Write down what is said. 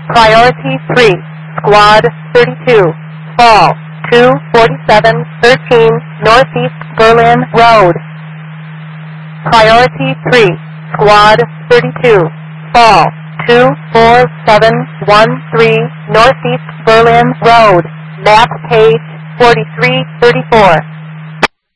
Priority 3, Squad 32, fall 24713 Northeast Berlin Road. Priority 3, Squad 32, fall 24713 Northeast Berlin Road, map page 4334.